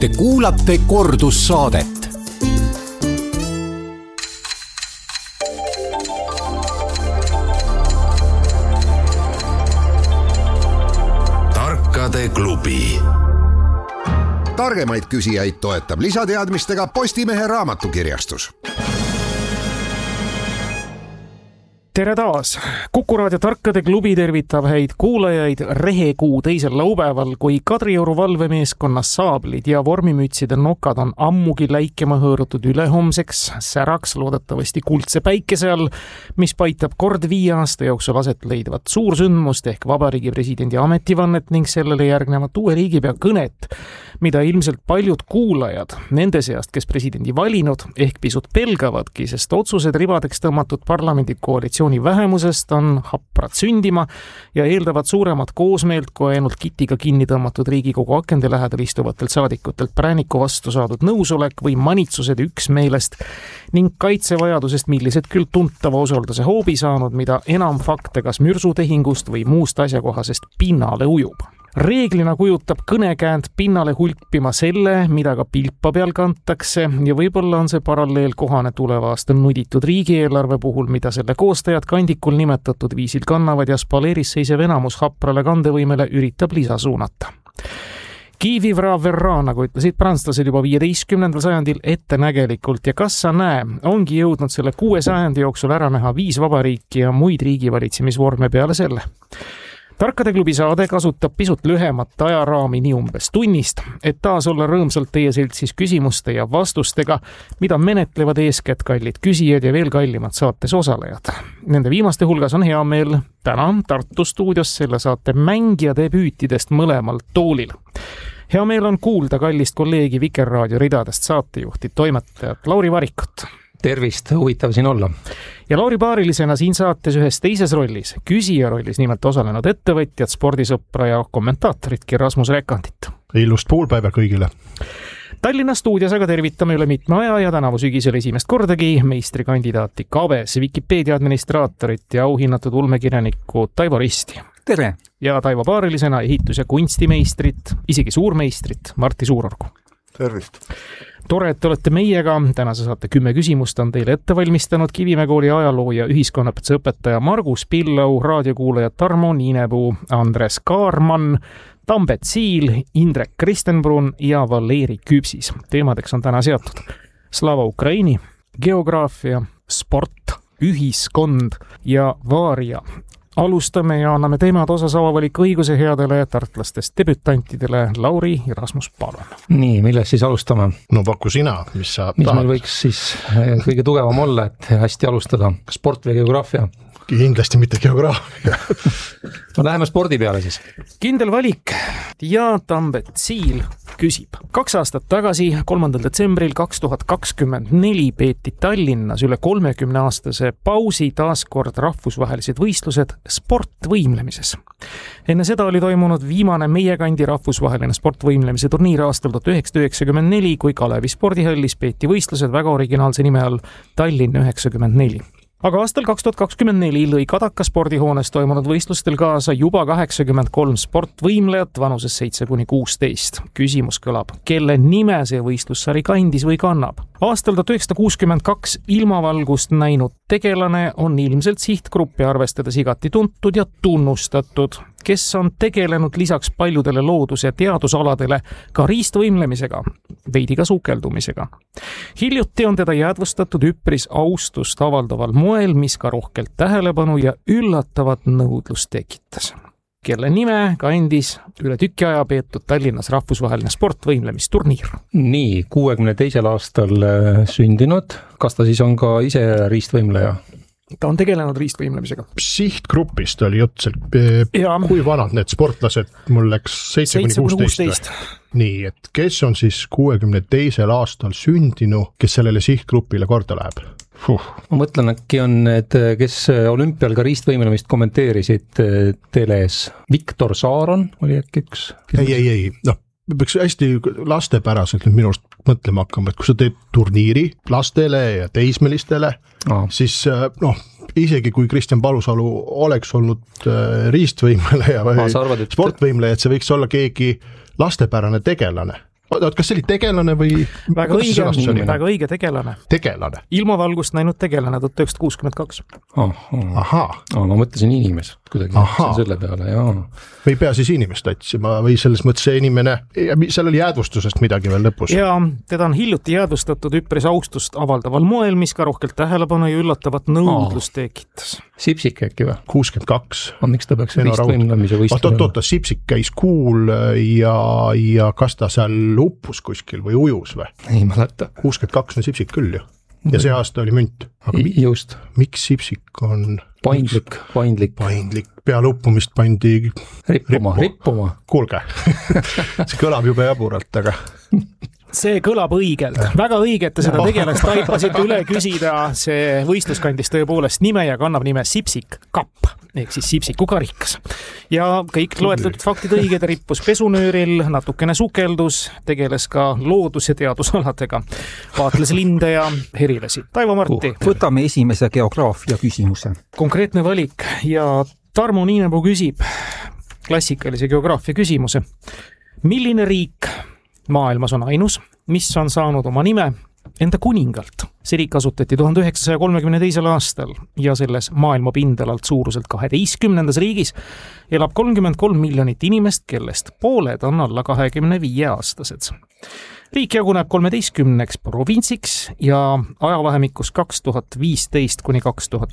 Te kuulate kordussaadet. Tarkade klubi. Targemaid küsijaid toetab lisateadmistega Postimehe raamatukirjastus. Tere taas! Kuku Raadio Tarkade klubi tervitab häid kuulajaid rehekuu teisel laupäeval, kui Kadrioru valvemeeskonna saablid ja vormimütside nokad on ammugi läikema hõõrutud ülehomseks säraks loodetavasti kuldse päikese all, mis paitab kord 5 aasta jooksul aset leidvat suursündmust ehk Vabariigi presidendi ametivannet ning sellele järgnevat uue riigipea kõnet, mida ilmselt paljud kuulajad nende seast, kes presidendi valinud, ehk pisut pelgavadki, sest otsused ribadeks tõmmatud parlamendi koalitsiooni vähemusest on haprad sündima ja eeldavad suuremat koosmeelt kui ainult kitiga kinni tõmmatud Riigikogu akende lähedal istuvatelt saadikutelt prääniku vastu saadud nõusolek või manitsused üksmeelest ning kaitsevajadusest, millised küll tuntava usalduse hoobi saanud, mida enam fakte kas mürsutehingust või muust asjakohasest pinnale ujub. Reeglina kujutab kõnekäänd pinnale hulpima selle, mida ka pilpa peal kantakse ja võib-olla on see paralleel kohane tuleva aasta nuditud riigieelarve puhul, mida selle koostajad kandikul nimetatud viisil kannavad ja spaleeris seisev enamus haprale kandevõimele üritab lisa suunata. Kiivivra verra, nagu ütlesid prantslased juba 15. sajandil ettenägelikult ja kas sa näe, ongi jõudnud selle 6 sajandi jooksul ära näha 5 vabariiki ja muid riigivalitsemisvorme peale selle. Tarkade klubi saade kasutab pisut lühemat ajaraami nii umbes tunnist, et taas olla rõõmsalt teie seltsis küsimuste ja vastustega, mida menetlevad eeskätt kallid küsijad ja veel kallimad saates osalejad. Nende viimaste hulgas on hea meel täna Tartu stuudios selle saate mängija debüütidest mõlemal toolil. Hea meel on kuulda kallist kolleegi Vikerraadio ridadest saatejuhti toimetajat Lauri Varikut. Tervist, huvitav siin olla. Ja Lauri paarilisena siin saates ühes teises rollis, küsija rollis nimelt osalenud ettevõtjad, spordisõpra ja kommentaatoritki Rasmus Rekandit. Ilust poolpäeva kõigile. Tallinna stuudios aga tervitame üle mitme aja ja tänavu sügisel esimest kordagi meistrikandidaati Kabes, Wikipedia administraatorit ja auhinnatud ulmekirjanikku Taivo Risti. Tere! Ja Taivo paarilisena ehitus- ja kunstimeistrit, isegi suurmeistrit Martti Suurorgu. Tervist! Tore, et olete meiega. Tänase saate 10 küsimust on teile ette valmistanud Kivimäe kooli ajaloo ja ühiskonnapõtse õpetaja Margus Pillau, raadiokuulajad Tarmo Niinepuu, Andres Kaarman, Tambet Siil, Indrek Kristenbrun ja Valeri Küpsis. Teemadeks on täna seatud Slava Ukraini, geograafia, sport, ühiskond ja vaaria. Alustame ja anname teemad osas avavalik õiguse headele tartlastest debütantidele. Lauri ja Rasmus, palun. Nii, millest siis alustame? No paku sina, mis sa mis tahad? Meil võiks siis kõige tugevam olla, et hästi alustada? Sport või geograafia? Kindlasti mitte geograafia. No läheme spordi peale siis. Kindel valik ja Tambet Siil küsib. 2 aastat tagasi, 3. detsembril 2024 peeti Tallinnas üle 30-aastase pausi taaskord rahvusvahelised võistlused sportvõimlemises. Enne seda oli toimunud viimane meie kandi rahvusvaheline sportvõimlemise turniir aastal 1994, kui Kalevi spordihallis peeti võistlused väga originaalse nime all Tallinn 94. Aga aastal 2024 lõi Kadaka spordihoones toimunud võistlustel kaasa juba 83 sportvõimlejat vanuses 7–16. Küsimus kõlab, kelle nime see võistlussari kandis või kannab? Aastal 1962 ilmavalgust näinud tegelane on ilmselt sihtgruppi arvestades igati tuntud ja tunnustatud, kes on tegelenud lisaks paljudele loodus- ja teadusaladele ka riistvõimlemisega, veidi ka sukeldumisega. Hiljuti on teda jäädvustatud üpris austust avaldaval moel, mis ka rohkelt tähelepanu ja üllatavat nõudlust tekitas. Kelle nime kandis üle tüki aja peetud Tallinnas rahvusvaheline sportvõimlemisturniir? Nii, 62. aastal sündinud. Kas ta siis on ka ise riistvõimleja? Ta on tegelenud riistvõimlemisega. Sihtgrupist oli jutt seal, kui vanad need sportlased, mul läks 7–16. Nii, et kes on siis 62. aastal sündinu, kes sellele sihtgrupile korda läheb? Ma mõtlen, äkki on need, kes olümpial ka riistvõimlemist kommenteerisid teles. Viktor Saaron oli äkki üks? Ei. No, me peaks hästi lastepäraselt nüüd minust mõtlema hakkama, et kui sa teed turniiri lastele ja teismelistele, siis isegi kui Kristjan Palusalu oleks olnud riistvõimleja või sportvõimleja, et see võiks olla keegi lastepärane tegelane. Kas see oli tegelane või? Väga õige tegelane. Tegelane? Ilmavalgust näinud tegelane 1962. Ahaa. Ma mõtlesin inimest kuidagi selle peale, jaa. Me ei pea siis inimest otsima või selles mõttes see inimene, seal oli jäädvustusest midagi veel lõpus. Ja teda on hiljuti jäädvustatud üpris austust avaldaval moel, mis ka rohkelt tähelepanu ja üllatavat nõudlust tekitas. Sipsik äkki või? 62. Miks ta peaks võistlemise võistlema? Oota, Sipsik käis kuul ja kas ta seal uppus kuskil või ujus või? Ei mäleta. 62 on Sipsik küll ju. Ja see aasta oli münt. Just. Miks Sipsik on... Paindlik. Peale uppumist pandi... Rippuma. Kuulge, see kõlab juba jaburalt, aga... See kõlab õigelt. Väga õige, et te seda tegelast taipasite üle küsida. See võistlus kandis tõepoolest nime ja kannab nime Sipsik Kapp, ehk siis Sipsiku karikas. Ja kõik loetletud faktid õiged, rippus pesunööril, natukene sukeldus, tegeles ka loodus- ja teadusaladega. Vaatles linde ja herilasi. Taivo Marti. Võtame esimese geograafia küsimuse. Konkreetne valik ja Tarmo Niinepuu küsib klassikalise geograafia küsimuse. Milline riik maailmas on ainus, mis on saanud oma nime enda kuningalt? See riik asutati 1932. aastal ja selles maailma pindalalt suuruselt 12. riigis elab 33 miljonit inimest, kellest pooled on alla 25-aastased. Riik jaguneb 13 provintsiks ja ajavahemikus 2015 kuni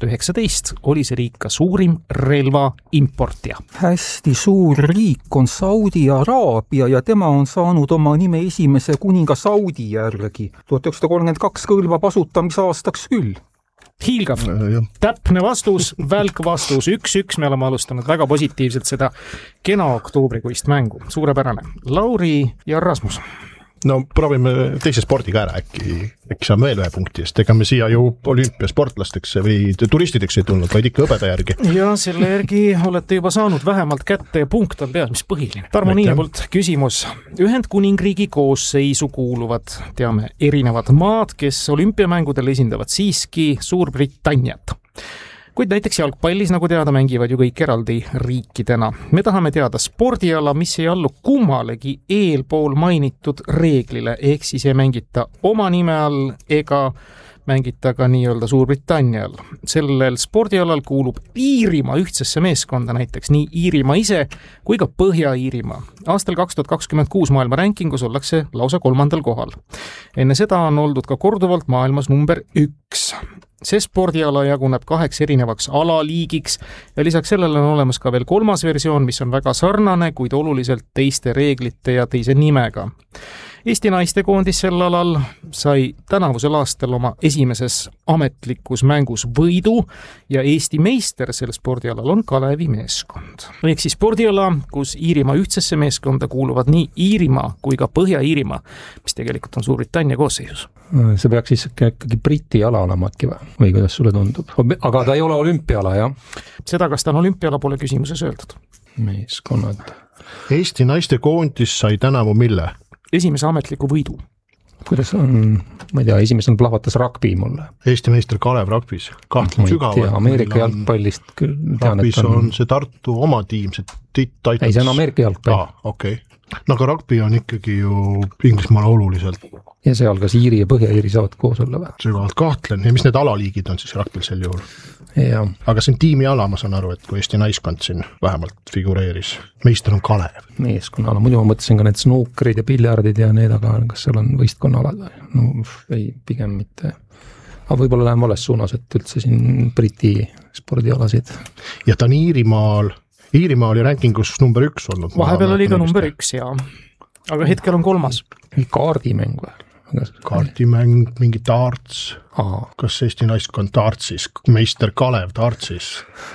2019 oli see riik ka suurim relva importija. Hästi suur riik on Saudi Araabia ja tema on saanud oma nime esimese kuninga Saudi järgi. 1932 kõlbab asutamisaastaks küll. Hiilgav. Täpne vastus, välk vastus, 1-1. Me oleme alustanud väga positiivselt seda kena oktoobrikuist mängu. Suurepärane. Lauri ja Rasmus. No proovime teise spordiga ära äkki saame veel ühe punkti, sest ega me siia ju olümpiasportlasteks või turistideks ei tulnud, vaid ikka õpeda järgi. Ja selle järgi olete juba saanud vähemalt kätte ja punkt on peas, mis põhiline. Tarmo Niinepult küsimus. Ühendkuningriigi koosseisu kuuluvad, teame, erinevad maad, kes olümpiamängudel esindavad siiski Suurbritanniat. Kuid näiteks jalgpallis, nagu teada, mängivad ju kõik eraldi riikidena. Me tahame teada spordiala, mis ei allu kummalegi eelpool mainitud reeglile, ehk siis ei mängita oma nime all ega mängita ka nii-öelda Suurbritannia all. Sellel spordialal kuulub Iirimaa ühtsesse meeskonda, näiteks nii Iirimaa ise kui ka Põhja-Iirimaa. Aastal 2026 maailma rankingus ollakse lausa 3. kohal. Enne seda on oldud ka korduvalt maailmas number 1. See spordiala jaguneb 8 erinevaks alaliigiks ja lisaks sellele on olemas ka veel 3. versioon, mis on väga sarnane, kuid oluliselt teiste reeglite ja teise nimega. Eesti naistekoondis sel alal sai tänavusel aastal oma esimeses ametlikus mängus võidu ja Eesti meister sel spordialal on Kalevi meeskond. Ehk siis spordiala, kus Iirimaa ühtsesse meeskonda kuuluvad nii Iirimaa kui ka Põhja-Iirimaa, mis tegelikult on Suurbritannia koosseisus. See peaks siis ikkagi Briti ala olema äkki või kuidas sulle tundub? Aga ta ei ole olümpiala, jah? Seda, kas ta on olümpiala, pole küsimuses öeldud. Meeskonnad. Eesti naistekoondis sai tänavu mille? Esimese ametliku võidu. Kuidas on, ma ei tea, esimesel plahvatas rugby mulle. Eesti meister Kalev rugbys. Kahtlen sügavalt. Ameerika jalgpallist küll. Rugbys on see Tartu oma tiim, see Titans. Ei, see on Ameerika jalgpall. Okei. No aga rugby on ikkagi ju Inglismaal oluliselt. Ja seal kas Iiri ja Põhja-Iiri saavad koos olla või? Sügavalt kahtlen. Ja mis need alaliigid on siis rugbyl sel juhul? Ja. Aga see on tiimiala, ma saan aru, et kui Eesti naiskond siin vähemalt figureeris. Meister on Kalev. Meeskonnala. Muidu ma mõtlesin ka need snuukrid ja piljardid ja need, aga kas seal on võistkonnalad või? No ei, pigem mitte. Aga võib-olla lähen vales suunas, et üldse siin Briti spordialasid. Ja ta on Iirimaa oli rankingus number 1 olnud. Vahepeal oli ka number 1, jaa. Aga hetkel on 3. Kaardimäng või? Kaardimäng, mingi darts. Kas Eesti naiskond dartsis? Meister Kalev dartsis.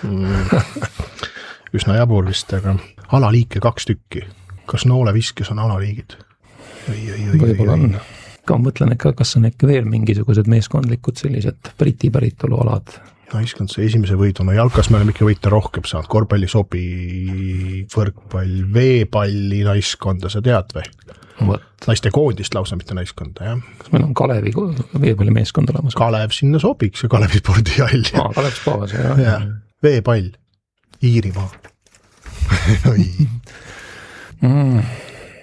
Üsna jabur vist, aga alaliike 2 tükki. Kas nooleviskes on alaliigid? Võib-olla on. Ka mõtlen, kas on äkki veel mingisugused meeskondlikud sellised Briti päritolu alad? Naiskond see esimese võidu, no jalkas me oleme ikka võita rohkem saanud, korvpalli sobi, võrkpall, veepalli naiskonda, sa tead või? Naiste koondist lausa, mitte naiskonda, jah. Kas meil on Kalevi veepalli meeskond olemas? Kalev sinna sobiks ja Kalevi spordihall. Kalev Spaas, jah. Veepall, Iirimaa.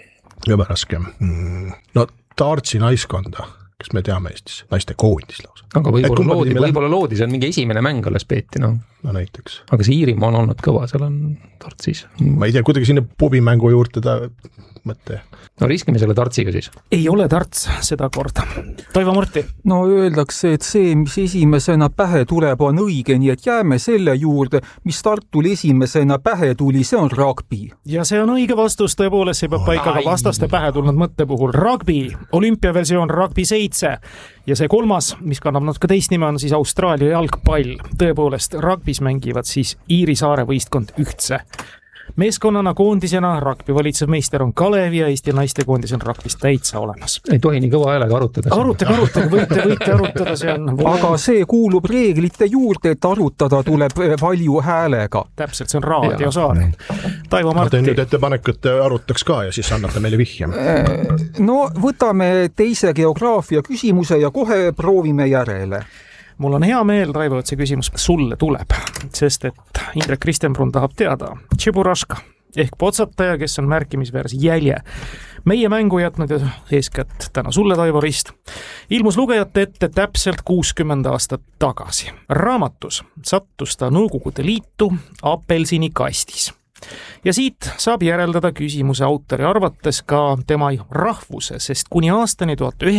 jube raske. No Tartsi naiskonda, kes me teame Eestis, naiste koondis lausa. Aga võib-olla loodi, see on mingi esimene mäng alles peeti, no näiteks. Aga see Iirimaa on olnud kõva, seal on Tartsis. Ma ei tea, kuidagi sinna pubimängu juurde ta mõtte. No riskime selle Tartsiga siis. Ei ole Tarts seda korda. Toivo Murti. No öeldakse, et see, mis esimesena pähe tuleb, on õige, nii et jääme selle juurde, mis Tartul esimesena pähe tuli, see on rugby. Ja see on õige vastus, tõepoolest see peab paika ka vastaste pähe tulnud mõtte puhul. Rugby, olümpiaversioon rugby 7 ja see kolmas, mis kannab natuke teist nime, on siis Austraalia jalgpall. Tõepoolest, rugbys mängivad siis Iiri saare võistkond ühtse meeskonnana, koondisena. Rugby valitsev meister on Kalev ja Eesti naistekoondis on rugbys täitsa olemas. Ei tohi nii kõva häälega arutada. Arutage, võite arutada, see on... Aga see kuulub reeglite juurde, et arutada tuleb valju häälega. Täpselt, see on raadiosaar. Taivo Marti. Ma teen nüüd ettepanek, et arutaks ka ja siis annate meile vihje. No võtame teise geograafia küsimuse ja kohe proovime järele. Mul on hea meel, Raivo, et see küsimus sulle tuleb, sest et Indrek Kristenbrun tahab teada. Tšeburaška ehk potsataja, kes on märkimisväärse jälje meie mängu jätnud ja eeskätt täna sulle, Taivo Rist, ilmus lugejate ette täpselt 60 aastat tagasi. Raamatus sattus ta Nõukogude Liitu apelsinikastis. Ja siit saab järeldada küsimuse autori arvates ka tema rahvuse, sest kuni aastani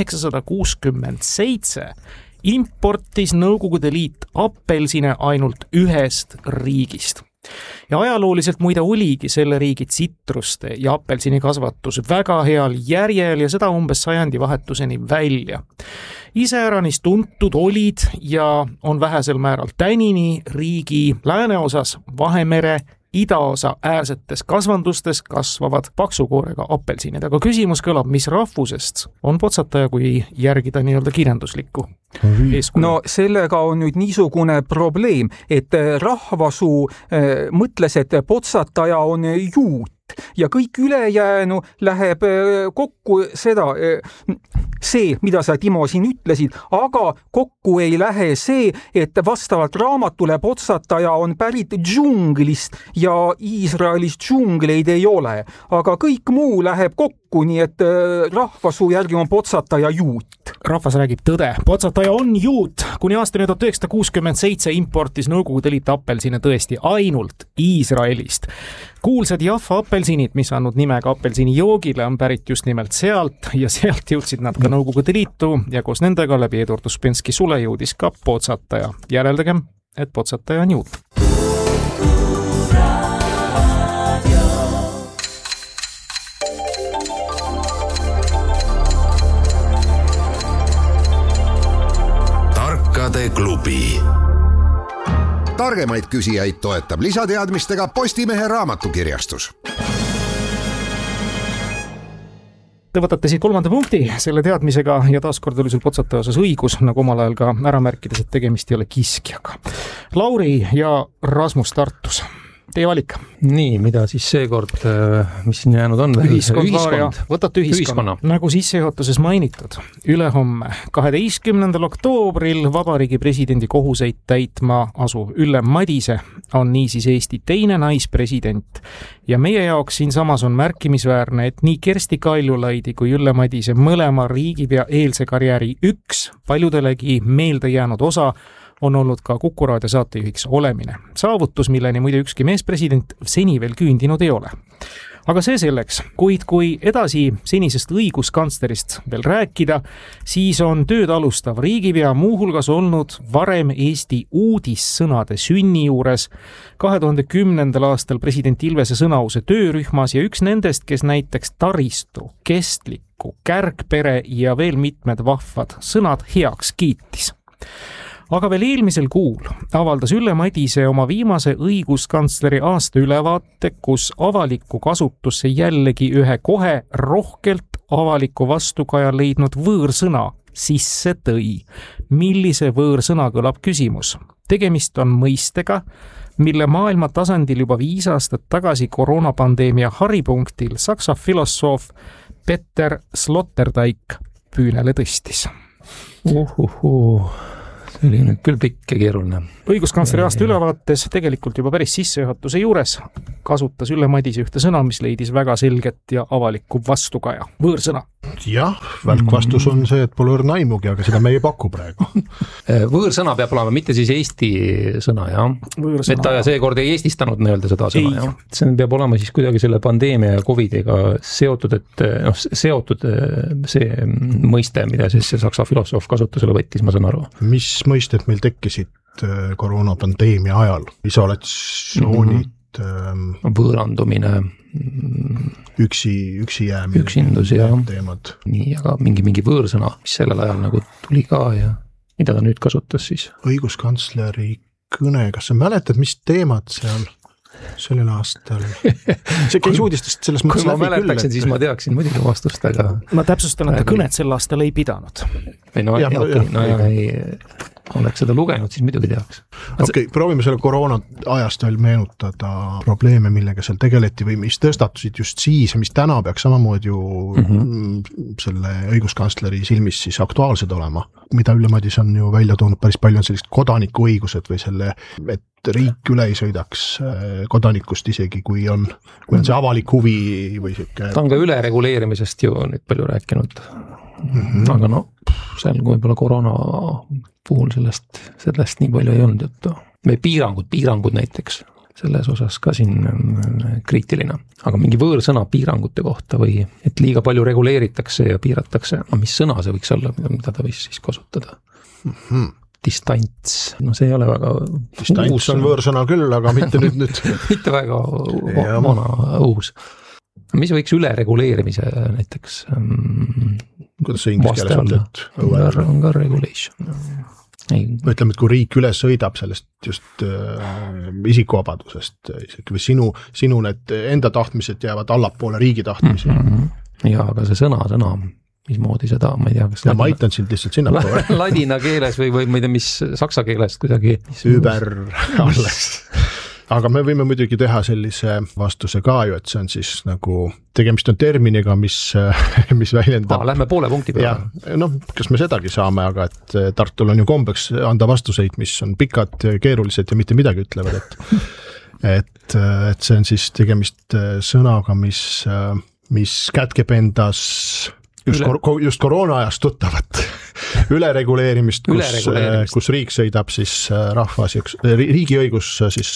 1967 importis Nõukogude Liit apelsine ainult ühest riigist. Ja ajalooliselt muide oligi selle riigi tsitruste ja apelsinikasvatus väga heal järjel ja seda umbes sajandi vahetuseni välja. Iseäranis tuntud olid ja on vähesel määral tänini riigi lääneosas Vahemere idaosa äärsetes kasvandustes kasvavad paksukoorega apelsinid. Aga küsimus kõlab, mis rahvusest on potsataja, kui järgida nii-öelda kirjanduslikku eeskuju? No sellega on nüüd niisugune probleem, et rahvasuu mõtles, et potsataja on juut ja kõik ülejäänu läheb kokku see, mida sa, Timo, siin ütlesid, aga kokku ei lähe see, et vastavalt raamatule potsataja on pärit džunglist ja Iisraelis džungleid ei ole. Aga kõik muu läheb kokku, nii et rahvasuu järgi on potsataja juut. Rahvas räägib tõde. Potsataja on juut. Kuni aastani 1967 importis Nõukogude Liit apelsine tõesti ainult Iisraelist. Kuulsad Jaffa apelsinid, mis andnud nimega apelsinijoogile, on pärit just nimelt sealt ja sealt jõudsid nad ka Nõukogude Liitu ja koos nendega läbi Eduard Uspensky sule jõudis ka potsataja. Järeldagem, et potsataja on juut. Tarkade klubi. Targemaid küsijaid toetab lisateadmistega Postimehe raamatukirjastus. Te võtate siit 3. punkti selle teadmisega ja taaskord oli sul potsataja osas õigus, nagu omal ajal ka ära märkides, et tegemist ei ole kiskjaga. Lauri ja Rasmus Tartus. Teie valik. Nii, mida siis seekord, mis siin jäänud on? Ühiskond. Võtate ühiskonna. Nagu sissejuhatuses mainitud, ülehomme 12. oktoobril Vabariigi presidendi kohuseid täitma asuv Ülle Madise on niisiis Eesti teine naispresident. Ja meie jaoks siin samas on märkimisväärne, et nii Kersti Kaljulaidi kui Ülle Madise mõlema riigipea eelse karjääri üks paljudelegi meelde jäänud osa on olnud ka Kuku Raadio saatejuhiks olemine. Saavutus, milleni muide ükski meespresident seni veel küündinud ei ole. Aga see selleks, kuid kui edasi senisest õiguskantslerist veel rääkida, siis on tööd alustav riigipea muuhulgas olnud varem Eesti uudissõnade sünni juures 2010. aastal president Ilvese sõnause töörühmas ja üks nendest, kes näiteks taristu, kestliku, kärgpere ja veel mitmed vahvad sõnad heaks kiitis. Aga veel eelmisel kuul avaldas Ülle Madise oma viimase õiguskantsleri aasta ülevaate, kus avalikku kasutusse jällegi ühe kohe rohkelt avaliku vastukaja leidnud võõrsõna sisse tõi. Millise võõrsõna kõlab küsimus? Tegemist on mõistega, mille maailma tasandil juba 5 aastat tagasi koroonapandeemia haripunktil saksa filosoof Peter Sloterdijk püünele tõstis. see oli nüüd küll pikk ja keeruline. Õiguskantsleri aasta ülevaates tegelikult juba päris sissejuhatuse juures kasutas Ülle Madise ühte sõna, mis leidis väga selget ja avalikku vastukaja. Võõrsõna. Jah, välkvastus on see, et pole õrna aimugi, aga seda me ei paku praegu. Võõrsõna peab olema, mitte siis eesti sõna, jah? Et ta seekord ei eestistanud nii-öelda seda sõna, jah? See peab olema siis kuidagi selle pandeemia ja COVIDiga seotud, et seotud see mõiste, mida siis see saksa filosoof kasutusele võttis, ma saan aru. Mis mõisted meil tekkisid koroonapandeemia ajal? Isolatsioonid, võõrandumine, üksi jäämine, üksindus ja teemad. Nii, aga mingi võõrsõna, mis sellel ajal nagu tuli ka ja mida ta nüüd kasutas siis? Õiguskantsleri kõne, kas sa mäletad, mis teemad seal sellel aastal? See käis uudistest selles mõttes läbi küll. Kui ma mäletaksin, siis ma teaksin muidugi vastust, aga... Ma täpsustan, et ta kõnet sel aastal ei pidanud. Oleks seda lugenud, siis muidugi teaks. Okei, proovime selle koroona ajast veel meenutada probleeme, millega seal tegeleti või mis tõstatusid just siis ja mis täna peaks samamoodi ju selle õiguskantsleri silmis siis aktuaalsed olema. Mida Ülle Madis on ju välja toonud, päris palju on sellist kodanikuõigused või selle, et riik üle ei sõidaks kodanikust isegi, kui on see avalik huvi või siuke... Ta on ka ülereguleerimisest ju nüüd palju rääkinud. Aga seal võib-olla koroona puhul sellest nii palju ei olnud juttu. Või piirangud näiteks, selles osas ka siin kriitiline. Aga mingi võõrsõna piirangute kohta või et liiga palju reguleeritakse ja piiratakse, mis sõna see võiks olla, mida ta võis siis kasutada? Distants, see ei ole väga Distants on võõrsõna küll, aga mitte nüüd. Mitte väga vana uus. Mis võiks ülereguleerimise näiteks? Kuidas see inglise keeles on? Under regulation. Ütleme, et kui riik üle sõidab sellest just isikuvabadusest või sinu need enda tahtmised jäävad allapoole riigi tahtmisi. Ja, aga see sõna, mismoodi seda, ma ei tea, kas... Ma aitan sind lihtsalt sinna poole. Ladina keeles või ma ei tea, mis saksa keelest kuidagi... Über alles. Aga me võime muidugi teha sellise vastuse ka ju, et see on siis nagu, tegemist on terminiga, mis väljendab... Lähme poole punkti peale. Kas me sedagi saame, aga et Tartul on ju kombeks anda vastuseid, mis on pikad, keerulised ja mitte midagi ütlevad, et see on siis tegemist sõnaga, mis kätkeb endas just koroona ajast tuttavat ülereguleerimist, kus riik sõidab siis riigiõigus siis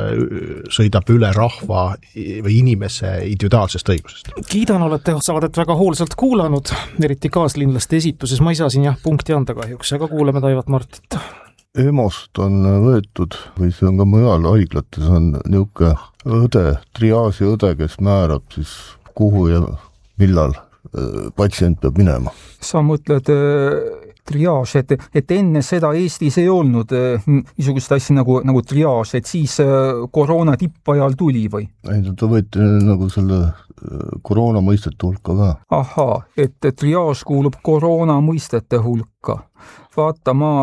sõidab üle rahva või inimese individuaalsest õigusest. Kiidan, olete saadet väga hoolsalt kuulanud, eriti kaaslinlaste esituses. Ma ei saa siin punkti anda kahjuks, aga kuuleme Taivat Martit. EMO-st on võetud, või see on ka mujal haiglates, on niuke triaasi õde, kes määrab siis kuhu ja millal patsient peab minema. Sa mõtled triaaž, et enne seda Eestis ei olnud niisugust asja nagu triaaž, et siis koroona tippajal tuli või? Ei, ta võeti nagu selle koroona mõistete hulka ka. Ahaa, et triaaž kuulub koroona mõistete hulka. Vaata, ma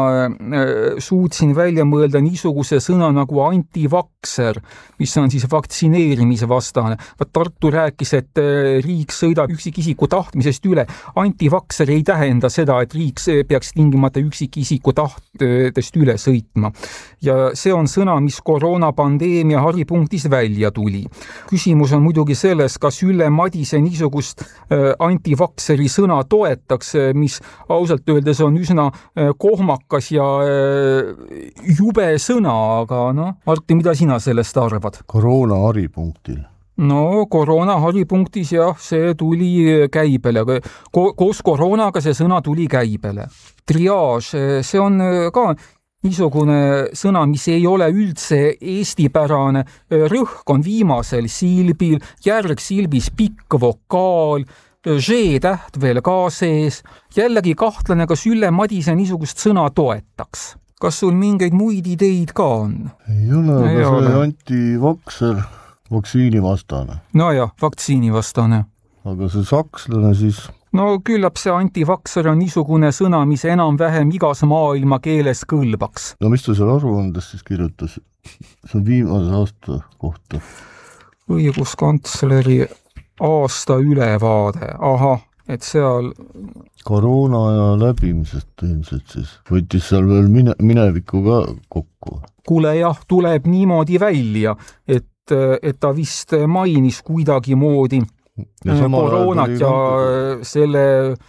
suutsin välja mõelda niisuguse sõna nagu antivakser, mis on siis vaktsineerimise vastane. Tartu rääkis, et riik sõidab üksikisiku tahtmisest üle. Antivakser ei tähenda seda, et riik peaks tingimata üksikisiku tahtest üle sõitma. Ja see on sõna, mis koroonapandeemia haripunktis välja tuli. Küsimus on muidugi selles, kas Ülle Madise niisugust antivakseri sõna toetaks, mis ausalt öeldes on üsna kohmakas ja jube sõna, aga Martti, mida sina sellest arvad? Koroona haripunktil. Koroona haripunktis jah, see tuli käibele. Koos koroonaga see sõna tuli käibele. Triaaž, see on ka niisugune sõna, mis ei ole üldse eestipärane. Rõhk on viimasel silbil, järg silbis pikk vokaal, G-täht veel ka sees. Jällegi kahtlane, kas Ülle Madise niisugust sõna toetaks. Kas sul mingeid muid ideid ka on? Ei ole, aga see antivakser, vaktsiinivastane. Vaktsiinivastane. Aga see sakslane siis... küllap see antivakser on niisugune sõna, mis enam-vähem igas maailma keeles kõlbaks. Mis ta seal aruandes siis kirjutas? See on viimase aasta kohta. Õiguskantsleri aasta ülevaade. et seal koroona ja läbimisest ilmselt siis võttis seal veel minevikku ka kokku. Kuule jah, tuleb niimoodi välja, et ta vist mainis kuidagi moodi koroonat ja selle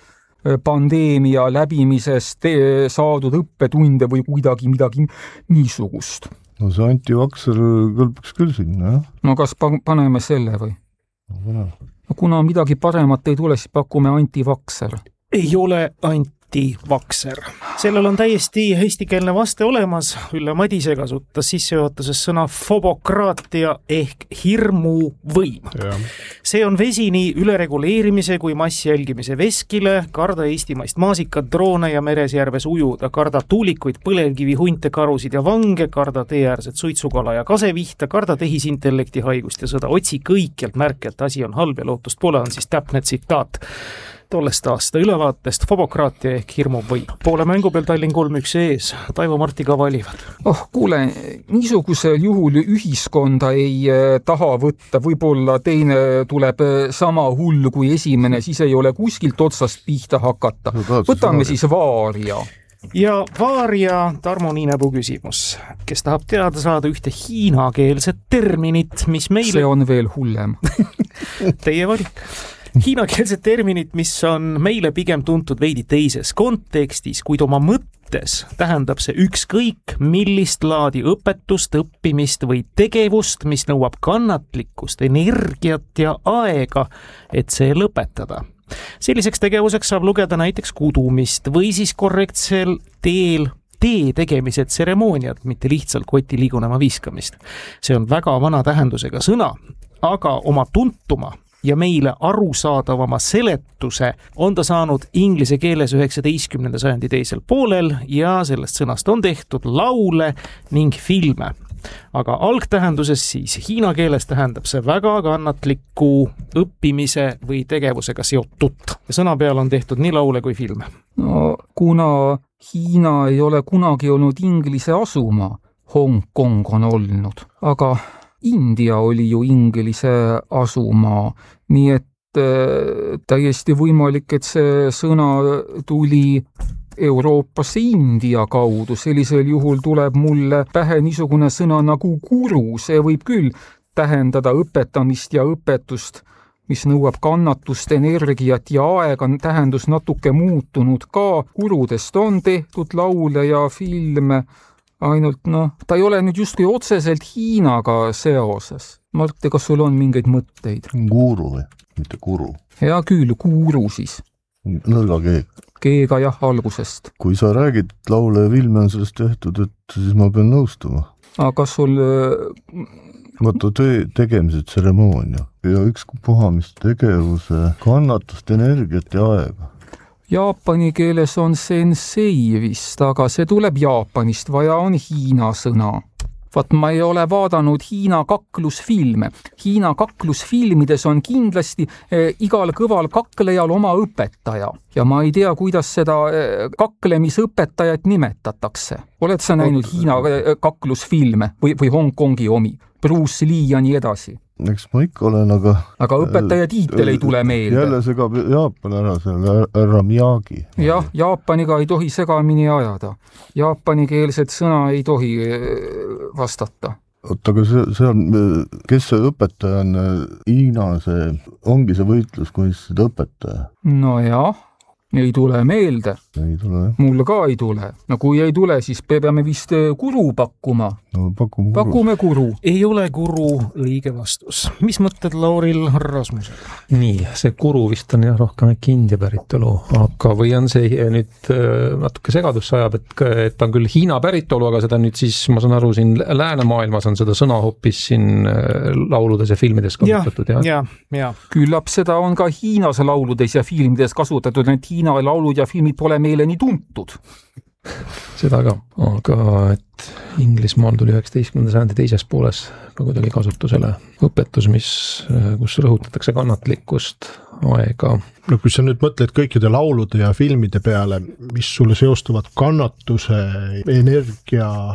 pandeemia läbimisest saadud õppetunde või kuidagi midagi niisugust. No see antivakser kõlbaks küll sinna, jah? No kas paneme selle või? No, kuna midagi paremat ei tule, siis pakume antivakser. Ei ole antivakser. Sellel on täiesti eestikeelne vaste olemas. Ülle Madise kasutas sissejuhatuses sõna fobokraatia ehk hirmu võim. See on vesi nii ülereguleerimise kui massi jälgimise veskile, karda eestimaist maasikat, droone ja meresjärves ujuda, karda tuulikuid, põlevkivi, hunte, karusid ja vange, karda teeäärset suitsukala ja kasevihta, karda tehisintellekti haigust ja sõda. Otsi kõikjalt märke, et asi on halb ja lootust pole, on siis täpne tsitaat tollest aasta ülevaatest fobokraatia ehk hirmu võim. Poole mängu peal Tallinn 3-1 ees, Taivo Martiga valivad. Kuule, niisugusel juhul ühiskonda ei taha võtta, võib-olla teine tuleb sama hull kui esimene, siis ei ole kuskilt otsast pihta hakata. Võtame siis Vaaria. Ja Vaaria Tarmo Niinepuu küsimus, kes tahab teada saada ühte hiinakeelset terminit, mis meile... See on veel hullem. Teie valik. Hiinakeelset terminit, mis on meile pigem tuntud veidi teises kontekstis, kuid oma mõttes tähendab see ükskõik millist laadi õpetust, õppimist või tegevust, mis nõuab kannatlikkust, energiat ja aega, et see lõpetada. Selliseks tegevuseks saab lugeda näiteks kudumist või siis korrektsel teel tee tegemise tseremooniat, mitte lihtsalt koti liigunema viskamist. See on väga vana tähendusega sõna, aga oma tuntuma ja meile arusaadavama seletuse on ta saanud inglise keeles 19. sajandi teisel poolel ja sellest sõnast on tehtud laule ning filme. Aga algtähenduses siis hiina keeles tähendab see väga kannatliku õppimise või tegevusega seotut. Ja sõna peal on tehtud nii laule kui filme. No, kuna Hiina ei ole kunagi olnud Inglise asuma, Hong Kong on olnud, aga India oli ju Inglise asumaa, nii et täiesti võimalik, et see sõna tuli Euroopasse India kaudu. Sellisel juhul tuleb mulle pähe niisugune sõna nagu guru, see võib küll tähendada õpetamist ja õpetust, mis nõuab kannatust, energiat ja aega, tähendus natuke muutunud ka. Gurudest on tehtud laule ja filme, ainult ta ei ole nüüd justkui otseselt Hiinaga seoses. Martti, kas sul on mingeid mõtteid? Guru või? Mitte guru. Hea küll, guru siis. Nõrga keeg. Keega jah, algusest. Kui sa räägid, laule ja filme on sellest tehtud, et siis ma pean nõustuma. Aga kas sul... Vaata tegemise tseremoonia ja ükspuha mis tegevuse, kannatust, energiat ja aega. Jaapani keeles on sensei vist, aga see tuleb Jaapanist, vaja on Hiina sõna. Vaat ma ei ole vaadanud Hiina kaklusfilme. Hiina kaklusfilmides on kindlasti igal kõval kaklejal oma õpetaja. Ja ma ei tea, kuidas seda kaklemisõpetajat nimetatakse. Oled sa näinud Hiina kaklusfilme või Hong Kongi omi? Bruce Lee ja nii edasi. Eks ma ikka olen, aga... Aga õpetaja tiitel ei tule meelde. Jälle segab Jaapan ära selle ära Miyagi. Jah, Jaapaniga ei tohi segamini ajada. Jaapanikeelset sõna ei tohi vastata. Oota, aga see on, kes see õpetaja on? Hiina see, ongi see võitluskunstide õpetaja? No jah. Ei tule meelde. Ei tule. Mul ka ei tule. No kui ei tule, siis peame vist guru pakkuma. No, pakume guru. Ei ole guru õige vastus. Mis mõtted Lauril Rasmusel? Nii, see guru vist on jah rohkem äkki India päritolu, aga või on see nüüd natuke segadus sajab, et on küll Hiina päritolu, aga seda nüüd siis, ma saan aru, siin läänemaailmas on seda sõna hoopis siin lauludes ja filmides kasutatud. Ja. Küllap seda on ka Hiinas lauludes ja filmides kasutatud, et Hiina laulud ja filmid pole meile nii tuntud. Seda ka, aga et Inglismaal tuli 19. sajandi teises pooles kuidagi kasutusele õpetus, kus rõhutatakse kannatlikkust, aega. No kui sa nüüd mõtled kõikide laulude ja filmide peale, mis sulle seostuvad kannatuse, energia,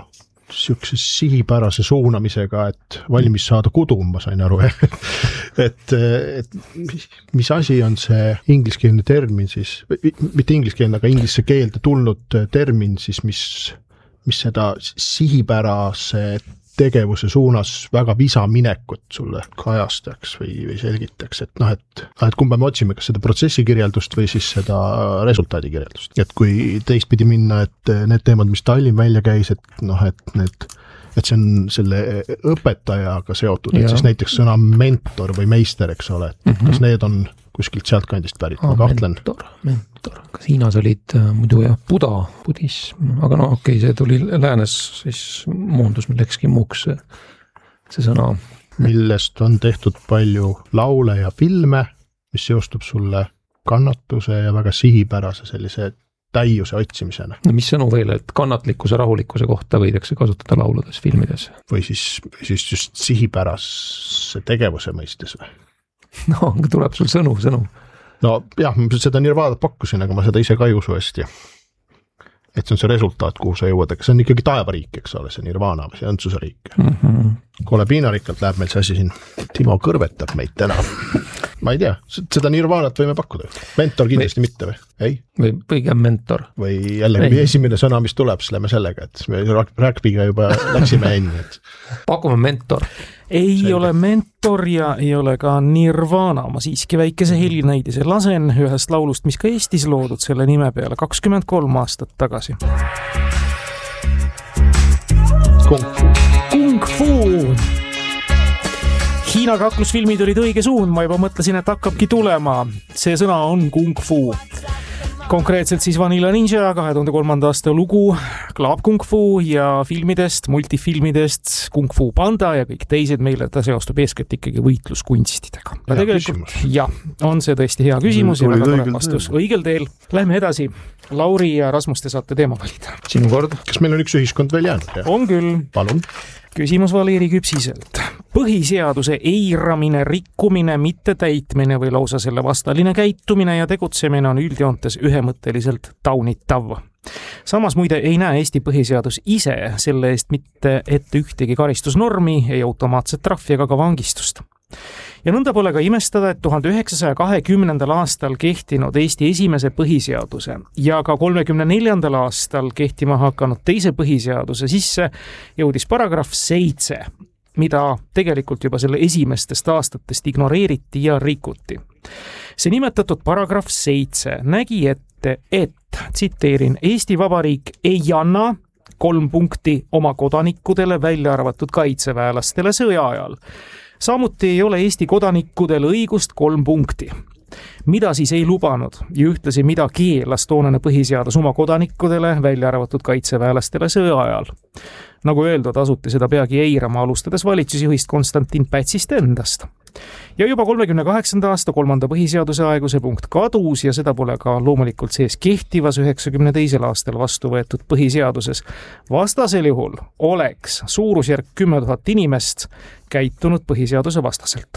siukse sihipärase suunamisega, et valmis saada kudu, ma sain aru, et mis asi on see ingliskeelne termin siis, mitte ingliskeelne, aga inglise keelde tulnud termin siis, mis seda sihipärase tegevuse suunas väga visa minekut sulle kajastaks või selgitaks, et et kumba me otsime, kas seda protsessi kirjeldust või siis seda resultaadi kirjeldust. Et kui teistpidi minna, et need teemad, mis Tallinn välja käis, et see on selle õpetajaga seotud, et siis näiteks sõna mentor või meister, eks ole, et kas need on kuskilt sealt kandist pärit, ma kahtlen. Mentor, kas Hiinas olid muidu Buda, budism, aga see tuli läänes, siis muundus millekski muuks see sõna. Millest on tehtud palju laule ja filme, mis seostub sulle kannatuse ja väga sihipärase sellise täiuse otsimisena. No mis sõnu veel, et kannatlikkuse, rahulikkuse kohta võidakse kasutada lauludes, filmides? Või siis just sihipärase tegevuse mõistes või? No, tuleb sul sõnu. No jah, ma seda Nirvadat pakkusin, aga ma seda ise ka ei usu hästi. Et see on see resultaat, kuhu sa jõuad, aga see on ikkagi taevariik, eks ole, see Nirvana või see õndsusariik. Kole piinarikkalt läheb meil see asi siin. Timo kõrvetab meid täna. Ma ei tea, seda Nirvanat võime pakkuda. Mentor kindlasti mitte või? Ei? Või pigem mentor. Või jällegi esimene sõna, mis tuleb, siis lähme sellega, et me rugbyga juba läksime enne. Pakume mentor. Ei ole mentor ja ei ole ka Nirvana. Ma siiski väikese helinäidise lasen ühest laulust, mis ka Eestis loodud selle nime peale 23 aastat tagasi. Kung Fu. Hiina kaklusfilmid olid õige suund, ma juba mõtlesin, et hakkabki tulema. See sõna on Kung Fu. Konkreetselt siis Vanilla Ninja 2003. aasta lugu, Club Kung Fu ja filmidest, multifilmidest Kung Fu Panda ja kõik teised meile ta seostub eeskätt ikkagi võitluskunstidega. Tegelikult jah, on see tõesti hea küsimus ja väga tore vastus. Õigel teel. Lähme edasi. Lauri ja Rasmus, te saate teema valida. Sinu kord. Kas meil on üks ühiskond veel jäänud? On küll. Palun. Küsimus Valeri Küpsiselt. Põhiseaduse eiramine, rikkumine, mittetäitmine või lausa selle vastaline käitumine ja tegutsemine on üldjoontes ühemõtteliselt taunitav. Samas muide ei näe Eesti põhiseadus ise selle eest mitte ette ühtegi karistusnormi, ei automaatset trahvi ega ka vangistust. Ja nõnda pole ka imestada, et 1920. aastal kehtinud Eesti esimese põhiseaduse ja ka 34. aastal kehtima hakanud teise põhiseaduse sisse jõudis paragrahv 7, mida tegelikult juba selle esimestest aastatest ignoreeriti ja rikuti. See nimetatud paragrahv 7 nägi ette, et, tsiteerin, Eesti Vabariik ei anna 3 punkti oma kodanikudele välja arvatud kaitseväelastele sõja ajal. Samuti ei ole Eesti kodanikudel õigust 3 punkti. Mida siis ei lubanud ja ühtlasi mida keelas toonane põhiseadus oma kodanikudele välja arvatud kaitseväelastele sõja ajal? Nagu öeldud, asuti seda peagi eirama, alustades valitsusjuhist Konstantin Pätsist endast. Ja juba 38. aasta 3. põhiseaduse aegu see punkt kadus ja seda pole ka loomulikult sees kehtivas 92. aastal vastu võetud põhiseaduses. Vastasel juhul oleks suurusjärk 10 000 inimest käitunud põhiseaduse vastaselt.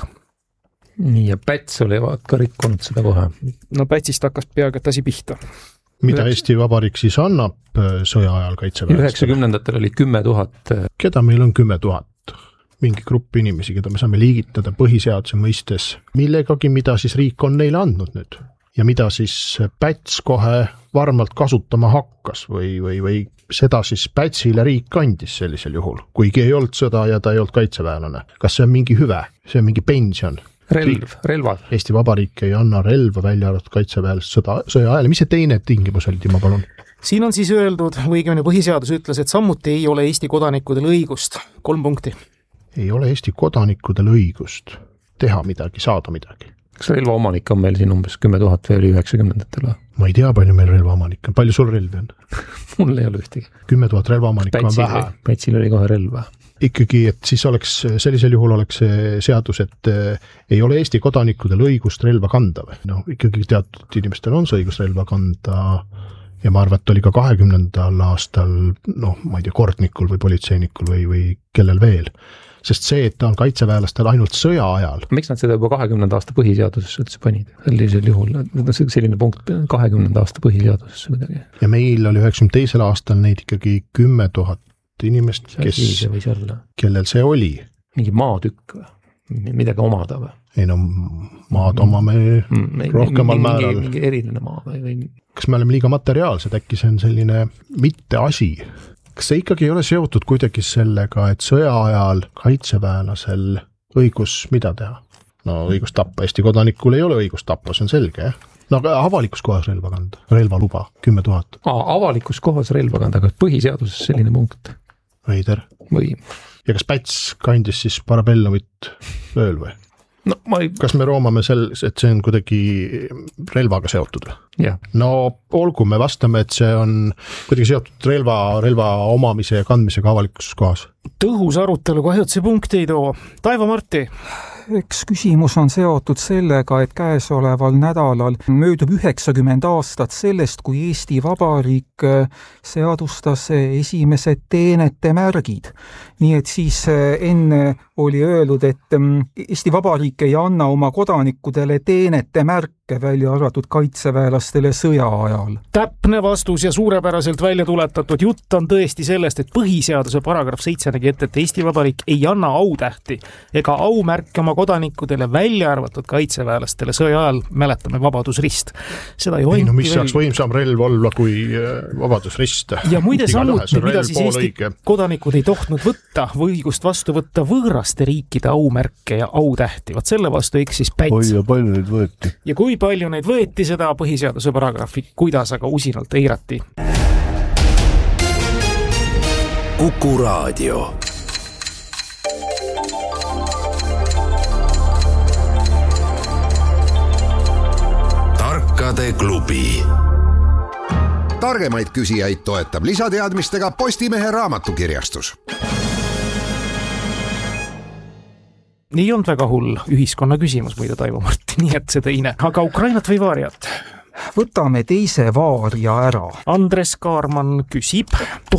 Nii, ja Päts oli ka rikkunud seda kohe. No Pätsist hakkas peaaegu asi pihta. Mida Eesti Vabariik siis annab sõja ajal kaitseväelastele? 90-ndatel oli 10 000. Keda meil on 10 000? Mingi grupp inimesi, keda me saame liigitada põhiseaduse mõistes millegagi, mida siis riik on neile andnud nüüd. Ja mida siis Päts kohe varmalt kasutama hakkas või seda siis Pätsile riik andis sellisel juhul, kuigi ei olnud sõda ja ta ei olnud kaitseväelane. Kas see on mingi hüve? See on mingi pension? Relvad. Eesti Vabariik ei anna relva välja arvatud kaitseväelast sõja ajal. Mis see teine tingimus oli, ma palun? Siin on siis öeldud, õigemini põhiseadus ütles, et samuti ei ole Eesti kodanikudel õigust. 3 punkti. Ei ole Eesti kodanikudel õigust teha midagi, saada midagi. Kas relvaomanik on meil siin umbes 10 000 või oli 90-ndatel? Ma ei tea, palju meil relvaomanik on. Palju sul relvi on? Mul ei ole ühtegi. 10 000 relvaomanik on vähe. Pätsil oli kohe relva. Ikkagi, et siis oleks, sellisel juhul oleks see seadus, et ei ole Eesti kodanikudel õigust relva kanda või? No ikkagi teatud inimestel on see õigus relva kanda ja ma arvan, et oli ka 20. aastal, ma ei tea, kordnikul või politseinikul või kellel veel. Sest see, et ta on kaitseväelastel ainult sõja ajal. Miks nad seda juba 20. aasta põhiseadusesse üldse panid? Sellisel juhul, selline punkt 20. aasta põhiseadusesse midagi. Ja meil oli 92. aastal neid ikkagi 10 000 inimest, kellel see oli. Mingi maatükk või? Midagi omada või? Ei no, maad omame rohkemal määral. Mingi eriline maa või? Kas me oleme liiga materiaalsed, äkki see on selline mitte asi? Kas see ikkagi ei ole seotud kuidagi sellega, et sõja ajal kaitseväelasel õigus mida teha? No õigus tappa, Eesti kodanikul ei ole õigus tappa, see on selge, jah? No aga avalikus kohas relva kanda, relvaluba, 10 000. Avalikus kohas relva kanda, aga põhiseaduses selline punkt. Veider. Või? Ja kas Päts kandis siis parabellumit ööl või? No, kas me roomame et see on kuidagi relvaga seotud või? Yeah. No olgu, me vastame, et see on kuidagi seotud relva omamise ja kandmisega avalikus kohas. Tõhus arutelu, kahjud see punkt ei too. Taivo Marti. Eks küsimus on seotud sellega, et käesoleval nädalal möödub 90 aastat sellest, kui Eesti Vabariik seadustas esimesed teenete märgid. Nii et siis enne oli öeldud, et Eesti Vabariik ei anna oma kodanikudele teenete märke, välja arvatud kaitseväelastele sõja ajal. Täpne vastus ja suurepäraselt välja tuletatud jutt on tõesti sellest, et põhiseaduse paragrahv 7 nägi ette, et Eesti Vabariik ei anna autähti ega aumärke oma kodanikudele, välja arvatud kaitseväelastele sõja ajal, mäletame Vabadusrist. Seda ei no mis saaks võimsam relv olla kui Vabadusrist. Ja muide samuti, mida siis Eesti kodanikud ei tohtnud võtta või õigust vastu võtta võõraste riikide aumärke ja autähti. Vaat selle vastu eksis Päts. Ja palju neid võeti. Ja kui palju neid võeti, seda põhiseaduse paragrahvi, kuidas aga usinalt eirati. Kuku Raadio. Tarkade klubi. Targemaid küsijaid toetab lisateadmistega Postimehe raamatukirjastus. Nii on väga hull ühiskonna küsimus muide, Taivo Marti, nii et see teine. Aga Ukrainat või Vaariat? Võtame teise Vaaria ära. Andres Kaarman küsib,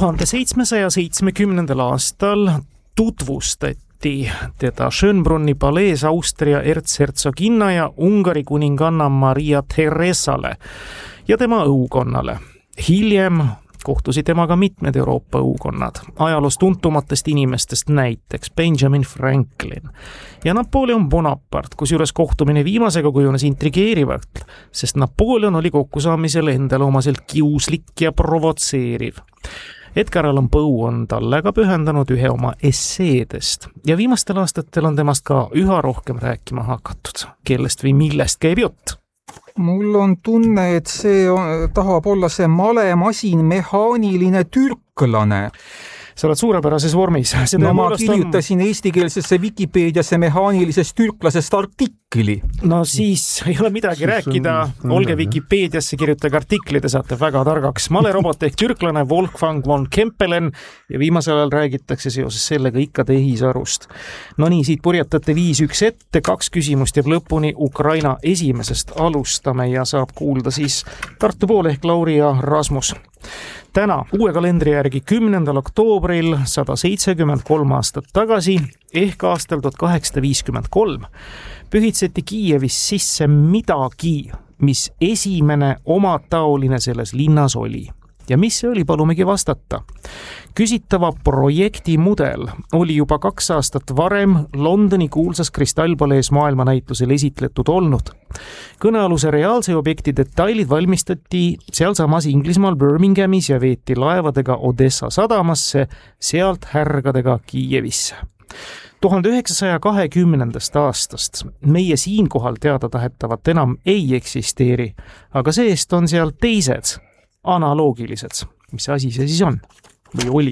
1770. aastal tutvustati teda Schönbrunni palees Austria erzhertsoginna ja Ungari kuninganna Maria Theresale ja tema õukonnale. Hiljem kohtusid temaga mitmed Euroopa õukonnad, ajaloos tuntumatest inimestest näiteks Benjamin Franklin ja Napoleon Bonaparte, kusjuures kohtumine viimasega kujunes intrigeerivalt, sest Napoleon oli kokkusaamisel endale omaselt kiuslik ja provotseeriv. Edgar Allan Poe on talle ka pühendanud ühe oma esseedest ja viimastel aastatel on temast ka üha rohkem rääkima hakatud, kellest või millest käib jutt. Mul on tunne, et see tahab olla see malemasin mehaaniline türklane. Sa oled suurepärases vormis. No ma kirjutasin eestikeelsesse Wikipeediasse mehaanilisest türklasest artikli. No siis ei ole midagi rääkida. Olge Wikipeediasse, kirjutage artikli, te saate väga targaks. Malerobot ehk türklane Wolfgang von Kempelen ja viimasel ajal räägitakse seoses sellega ikka tehisarust. No nii, siit purjetate 5-1 ette, 2 küsimust jääb lõpuni Ukraina esimesest alustame ja saab kuulda siis Tartu pool ehk Lauri ja Rasmus. Täna, uue kalendri järgi 10. oktoobril 173 aastat tagasi ehk aastal 1853 pühitseti Kiievis sisse midagi, mis esimene omataoline selles linnas oli. Ja mis see oli, palumegi vastata. Küsitava projekti mudel oli juba 2 aastat varem Londoni kuulsas kristallpalees maailmanäitlusel esitletud olnud. Kõnealuse reaalse objekti detailid valmistati sealsamas Inglismaal Birminghamis ja veeti laevadega Odessa sadamasse, sealt härgadega Kiievisse. 1920. aastast meie siinkohal teada tahetavat enam ei eksisteeri, aga seest on seal teised analoogilised. Mis asi see siis on? Või oli?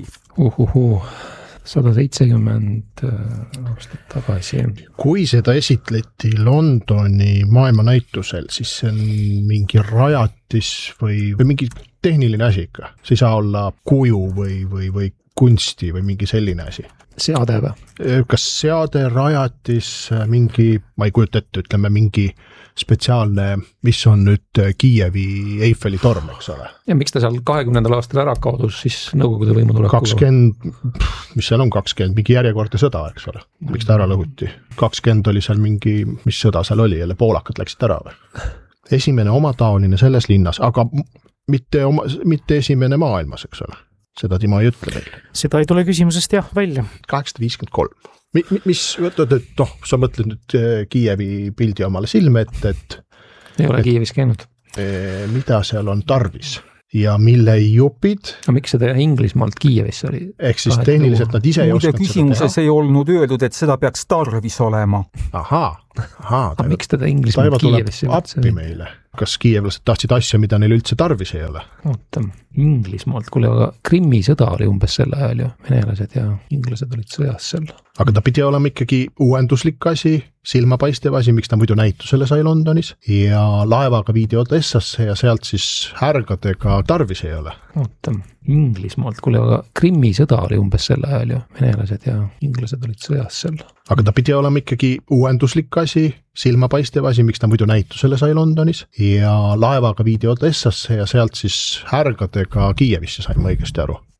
170 aastat tagasi. Kui seda esitleti Londoni maailmanäitusel, siis see on mingi rajatis või mingi tehniline asi ikka. See ei saa olla kuju või kunsti või mingi selline asi. Seade või? Kas seade, rajatis, mingi, ma ei kujuta ette, ütleme mingi spetsiaalne, mis on nüüd Kiievi Eiffeli torm, eks ole. Ja miks ta seal 20. aastal ära kaodus siis Nõukogude võimu tulekul? 20, mis seal on 20, mingi järjekordne sõda, eks ole. Miks ta ära lõhuti? 20 oli seal mingi, mis sõda seal oli, jälle poolakad läksid ära või? Esimene omataoline selles linnas, aga mitte esimene maailmas, eks ole. seda tema ei ütle meile. Seda ei tule küsimusest jah välja. 853. Mis, sa mõtled nüüd Kiievi pildi omale silme ette, et ei ole Kiievis käinud. Mida seal on tarvis ja mille jupid. No miks seda Inglismaalt Kiievisse oli? Ehk siis tehniliselt nad ise ei osanud seda küsimuses ei olnud öeldud, et seda peaks tarvis olema. Aga miks teda Inglismaalt Kiievisse? Appi meile. Kas kiievlased tahtsid asja, mida neil üldse tarvis ei ole? Oota, Inglismaalt, kuule, aga Krimmi sõda oli umbes sel ajal ju, venelased ja inglased olid sõjas seal. Aga ta pidi olema ikkagi uuenduslik asi, silmapaistev asi, miks ta muidu näitusele sai Londonis ja laevaga viidi Odessasse ja sealt siis härgadega tarvis ei ole. Oota, Inglismaalt, kuule, aga Krimmi sõda oli umbes sel ajal ju, venelased ja inglased olid sõjas seal. Aga ta pidi olema ikkagi uuenduslik asi, silmapaistev asi, miks ta muidu näitusele sai Londonis ja laevaga viidi Odessasse ja sealt siis härgadega Kiievisse saime õigesti aru.